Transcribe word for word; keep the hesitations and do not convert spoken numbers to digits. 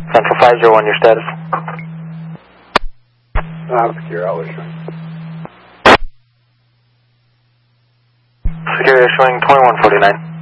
Central five zero one, your status? Uh, secure, always showing. Secure showing twenty-one forty-nine.